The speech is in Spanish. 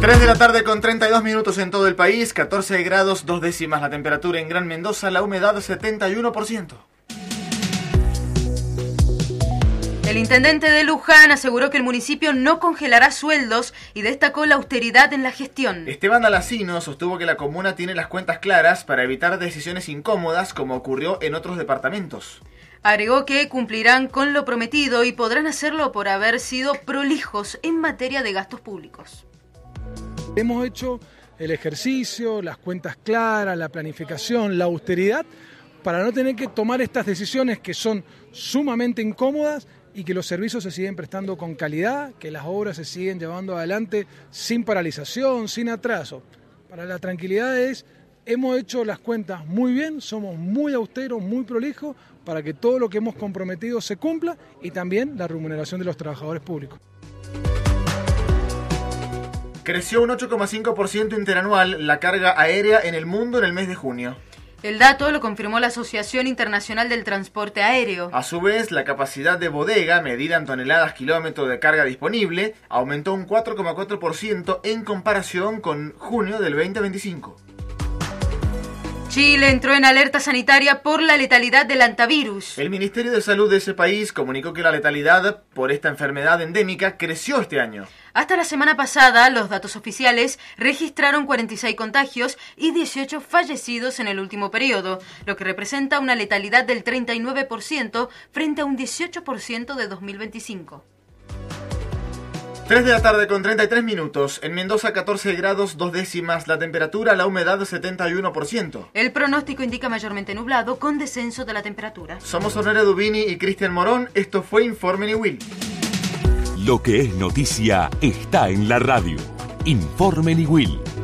3 de la tarde con 32 minutos en todo el país, 14 grados 2 décimas la temperatura en Gran Mendoza, la humedad 71%. El intendente de Luján aseguró que el municipio no congelará sueldos y destacó la austeridad en la gestión. Esteban Alacino sostuvo que la comuna tiene las cuentas claras para evitar decisiones incómodas como ocurrió en otros departamentos. Agregó que cumplirán con lo prometido y podrán hacerlo por haber sido prolijos en materia de gastos públicos. Hemos hecho el ejercicio, las cuentas claras, la planificación, la austeridad, para no tener que tomar estas decisiones que son sumamente incómodas y que los servicios se siguen prestando con calidad, que las obras se siguen llevando adelante sin paralización, sin atraso. Para la tranquilidad hemos hecho las cuentas muy bien, somos muy austeros, muy prolijos, para que todo lo que hemos comprometido se cumpla y también la remuneración de los trabajadores públicos. Creció un 8,5% interanual la carga aérea en el mundo en el mes de junio. El dato lo confirmó la Asociación Internacional del Transporte Aéreo. A su vez, la capacidad de bodega, medida en toneladas kilómetro de carga disponible, aumentó un 4,4% en comparación con junio del 2025. Chile entró en alerta sanitaria por la letalidad del hantavirus. El Ministerio de Salud de ese país comunicó que la letalidad por esta enfermedad endémica creció este año. Hasta la semana pasada, los datos oficiales registraron 46 contagios y 18 fallecidos en el último periodo, lo que representa una letalidad del 39% frente a un 18% de 2025. 3 de la tarde con 33 minutos. En Mendoza 14 grados 2 décimas la temperatura, la humedad 71%. El pronóstico indica mayormente nublado con descenso de la temperatura. Somos Honorio Dubini y Cristian Morón. Esto fue Informe Niwil. Lo que es noticia está en la radio. Informe Niwil.